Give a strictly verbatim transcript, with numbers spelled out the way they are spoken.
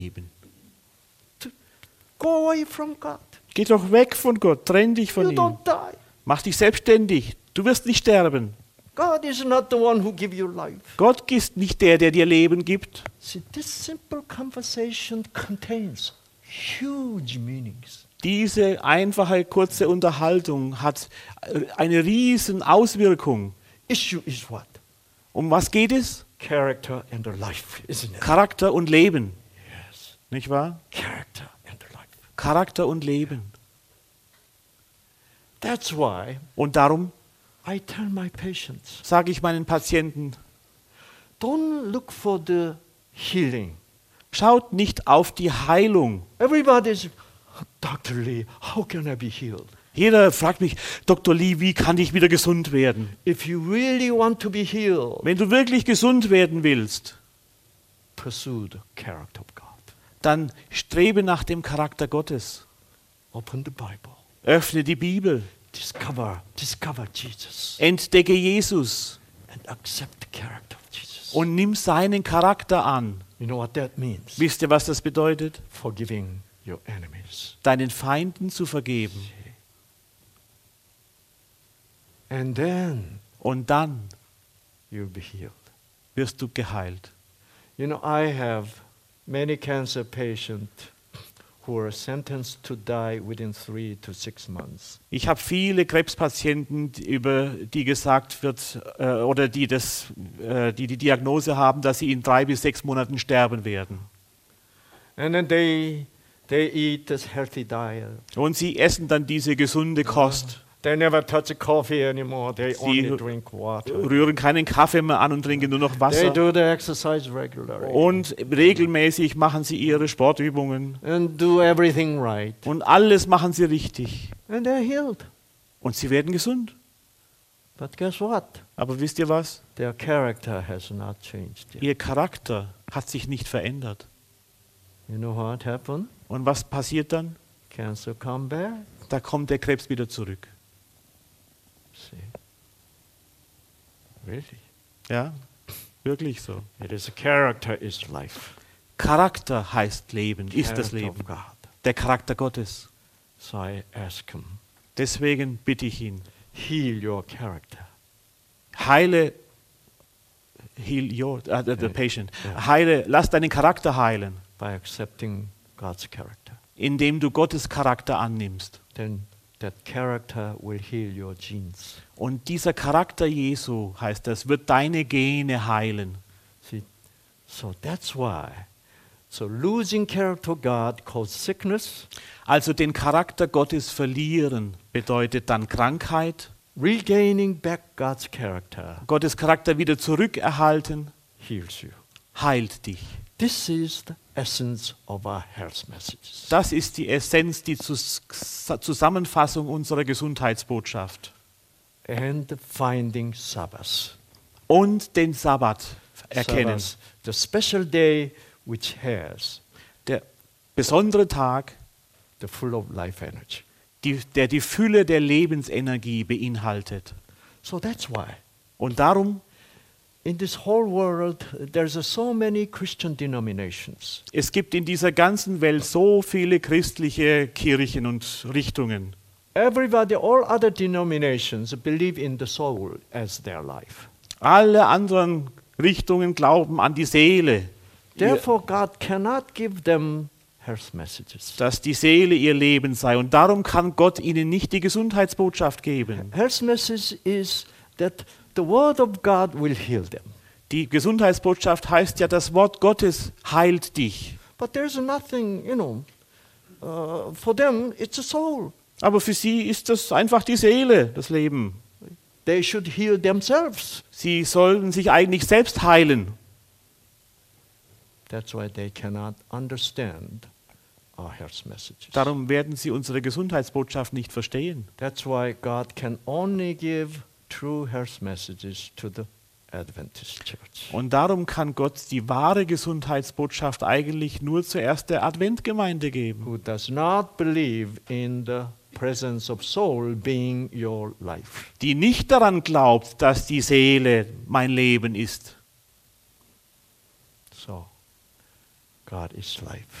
Go away from God. Geh doch weg von Gott, trenn dich von You ihm. don't die. Mach dich selbstständig. Du wirst nicht sterben. God is not the one who gives you life. Gott ist nicht der, der dir Leben gibt. See, this simple conversation contains huge meanings. Diese einfache, kurze Unterhaltung hat eine riesen Auswirkung. Issue is what? Um was geht es? Character and life, isn't it? Charakter und Leben. Yes. Nicht wahr? Character and life. Charakter und Leben. That's why Und darum I tell my patients, sage ich meinen Patienten, don't look for the healing. schaut nicht auf die Heilung. Everybody's, Doctor Lee, how can I be healed? Jeder fragt mich, Doktor Lee, wie kann ich wieder gesund werden? If you really want to be healed, Wenn du wirklich gesund werden willst, pursue the character of God. dann strebe nach dem Charakter Gottes. Open the Bible. Öffne die Bibel. Discover, discover Jesus. Entdecke Jesus And accept the character of Jesus. und nimm seinen Charakter an. You know what that means? Wisst ihr, was das bedeutet? Forgiving your enemies. Deinen Feinden zu vergeben. And then Und dann you'll be healed. wirst du geheilt. You know, I have many cancer patients who are sentenced to die within three to six months. Ich habe viele Krebspatienten, die- über die gesagt wird, äh, oder die, das, äh, die die Diagnose haben, dass sie in drei bis sechs Monaten sterben werden. And then they they eat this healthy diet. Und sie essen dann diese gesunde Kost, They never touch coffee anymore. They Sie only drink water. rühren keinen Kaffee mehr an und trinken nur noch They Wasser. do the exercise regularly. Und regelmäßig machen sie ihre Sportübungen. And do everything right. Und alles machen sie richtig. And they're healed. Und sie werden gesund. But guess what? Aber wisst ihr was? Their character has not changed yet. Ihr Charakter hat sich nicht verändert. You know what happened? Und was passiert dann? Cancer come back. Da kommt der Krebs wieder zurück. See? Really? Ja, wirklich so. It is a character is life. Charakter heißt Leben, ist das Character Leben. of God. Der Charakter Gottes. So I ask him, Deswegen bitte ich ihn, heal your character. heile, heal your, uh, the, the Ja. patient. Ja. Heile, lass deinen Charakter heilen, By accepting God's character. indem du Gottes Charakter annimmst. Then that character will heal your genes. Und dieser Charakter Jesu, heißt das, wird deine Gene heilen. See? So that's why. So losing character of God causes sickness. Also den Charakter Gottes verlieren bedeutet dann Krankheit, Regaining back God's character Gottes Charakter wieder zurückerhalten, heals you. heilt dich. This is the essence of our health messages. Das ist die Essenz, die Zus Zusammenfassung unserer Gesundheitsbotschaft. And finding Sabbath. Und den Sabbat erkennen. Sabbath, the special day which has Der besondere Tag, the full of life energy. die, der die Fülle der Lebensenergie beinhaltet. So that's why Und darum, in this whole world there's a so many Christian denominations. es gibt in dieser ganzen Welt so viele christliche Kirchen und Richtungen. Everybody, all other denominations believe in the soul as their life. Alle anderen Richtungen glauben an die Seele, Therefore, God cannot give them health messages. dass die Seele ihr Leben sei. Und darum kann Gott ihnen nicht die Gesundheitsbotschaft geben. Health message is that the word of God will heal them. Die Gesundheitsbotschaft heißt ja, das Wort Gottes heilt dich. But there's nothing, you know, uh, for them it's a soul. Aber für sie ist das einfach die Seele, das Leben. They should heal themselves. Sie sollen sich eigentlich selbst heilen. That's why they cannot understand our health messages. Darum werden sie unsere Gesundheitsbotschaft nicht verstehen. That's why God can only give true health messages to the Adventist Church. Und darum kann Gott die wahre Gesundheitsbotschaft eigentlich nur zuerst der Adventgemeinde geben, Who does not believe in the presence of soul being your life. die nicht daran glaubt, dass die Seele mein Leben ist. So, God is life.